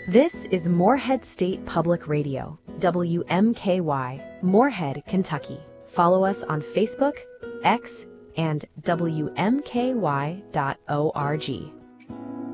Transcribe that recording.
This is Moorhead State Public Radio, WMKY, Moorhead, Kentucky. Follow us on Facebook, X, and WMKY.org.